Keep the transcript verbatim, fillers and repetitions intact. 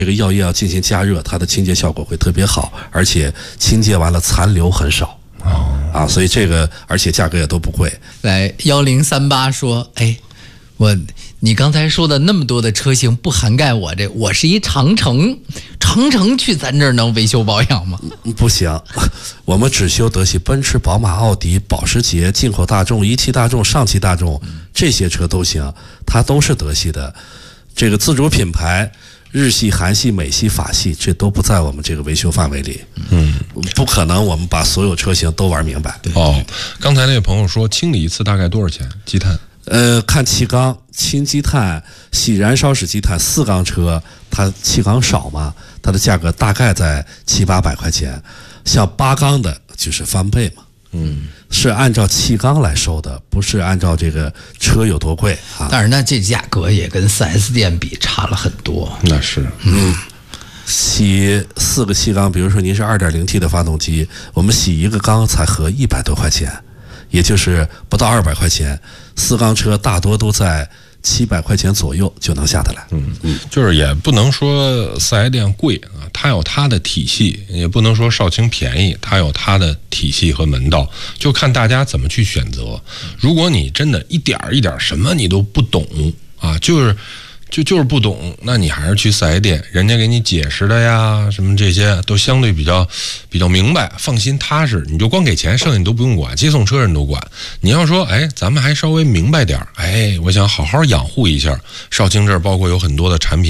这个药液要进行加热，它的清洁效果会特别好，而且清洁完了残留很少。哦，啊，所以这个而且价格也都不贵。 来幺零三八说，哎，我你刚才说的那么多的车型不涵盖我这，我是一长城，长城去咱这儿能维修保养吗？ 不行，我们只修德系奔驰、宝马、奥迪、保时捷、进口大众、一汽大众、上汽大众这些车都行，它都是德系的。这个自主品牌。日系、韩系、美系、法系，这都不在我们这个维修范围里。嗯，不可能，我们把所有车型都玩明白。 哦，刚才那位朋友说，清理一次大概多少钱？积碳？ 呃，看气缸，清积碳、洗燃烧室积碳，四缸车它气缸少嘛，它的价格大概在七八百块钱。像八缸的，就是翻倍嘛。嗯，是按照气缸来收的，不是按照这个车有多贵啊。 但是那这价格也跟 四 S 店比差了很多。 那是， 嗯，洗四个气缸，比如说您是 二点零 T 的发动机，我们洗一个缸才合一百多块钱，也就是不到二百块钱。四缸车大多都在七百块钱左右就能下得来。 嗯嗯，就是也不能说四 S 店贵啊，它有它的体系，也不能说少卿便宜，它有它的体系和门道，就看大家怎么去选择。如果你真的一点一点什么你都不懂啊，就是就就是不懂，那你还是去四 S 店，人家给你解释的呀，什么这些都相对比较比较明白，放心踏实，你就光给钱，剩下你都不用管，接送车人都管。你要说，哎，咱们还稍微明白点，哎，我想好好养护一下。少卿这儿包括有很多的产品。